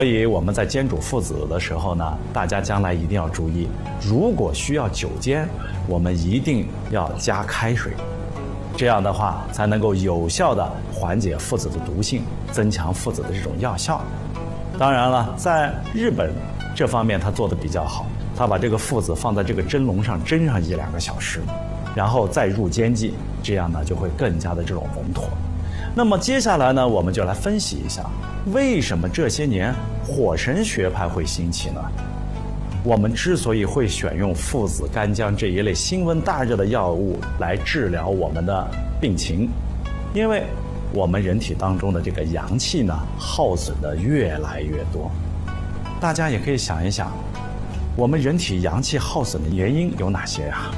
所以我们在煎煮附子的时候呢，大家将来一定要注意，如果需要久煎，我们一定要加开水，这样的话才能够有效的缓解附子的毒性，增强附子的这种药效。当然了，在日本这方面他做的比较好，他把这个附子放在这个蒸笼上蒸上1-2个小时，然后再入煎剂，这样呢就会更加的这种稳妥。那么接下来呢，我们就来分析一下，为什么这些年火神学派会兴起呢？我们之所以会选用附子、干姜这一类辛温大热的药物来治疗我们的病情，因为我们人体当中的这个阳气呢，耗损的越来越多。大家也可以想一想，我们人体阳气耗损的原因有哪些呀？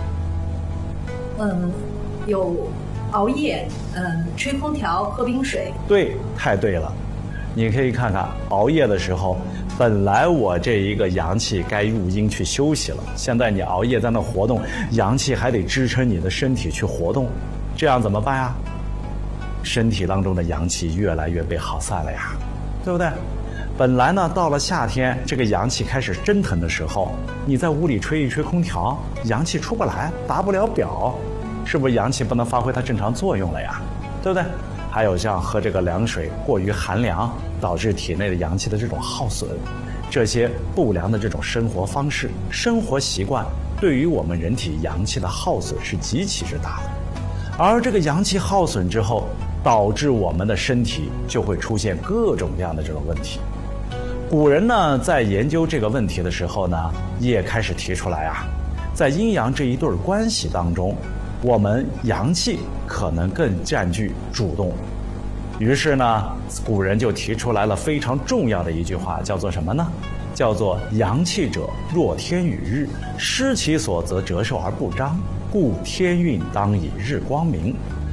有熬夜，吹空调，喝冰水。 对，太对了。你可以看看，熬夜的时候，本来我这一个阳气该入阴去休息了，现在你熬夜在那活动，阳气还得支撑你的身体去活动，这样怎么办呀？身体当中的阳气越来越被耗散了呀，对不对？本来呢，到了夏天，这个阳气开始蒸腾的时候，你在屋里吹一吹空调，阳气出不来，达不了表，是不是阳气不能发挥它正常作用了呀？对不对？还有像喝这个凉水过于寒凉，导致体内的阳气的这种耗损，这些不良的这种生活方式、生活习惯，对于我们人体阳气的耗损是极其之大的。而这个阳气耗损之后，导致我们的身体就会出现各种各样的这种问题。古人呢，在研究这个问题的时候呢，也开始提出来啊，在阴阳这一对关系当中，我们阳气可能更占据主动。于是呢，古人就提出来了非常重要的一句话，叫做什么呢？叫做阳气者，若天与日，失其所则折寿而不彰，故天运当以日光明。